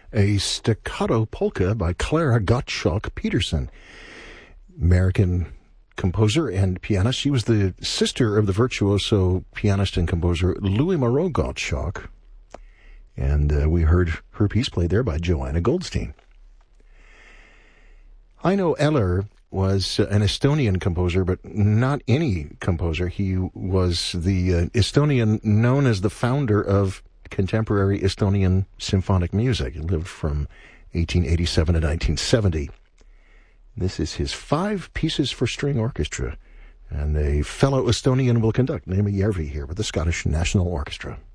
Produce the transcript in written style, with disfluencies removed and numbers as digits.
a staccato polka by Clara Gottschalk-Peterson, American composer and pianist. She was the sister of the virtuoso pianist and composer Louis Moreau Gottschalk, and we heard her piece played there by Joanna Goldstein. Heino Eller was an Estonian composer, but not any composer. He was the Estonian known as the founder of contemporary Estonian symphonic music. He lived from 1887 to 1970. This is his 5 Pieces for String Orchestra, and a fellow Estonian will conduct, Naima Järvi, here with the Scottish National Orchestra.